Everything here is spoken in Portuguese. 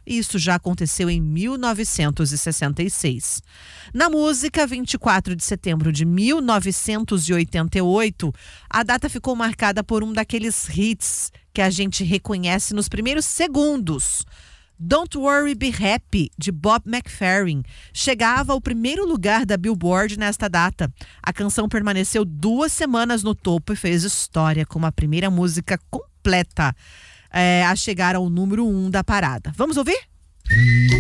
Isso já aconteceu em 1966. Na música, 24 de setembro de 1988, a data ficou marcada por um daqueles hits que a gente reconhece nos primeiros segundos. Don't Worry Be Happy, de Bob McFerrin, chegava ao primeiro lugar da Billboard nesta data. A canção permaneceu 2 semanas no topo e fez história como a primeira música completa a chegar ao número 1 da parada. Vamos ouvir?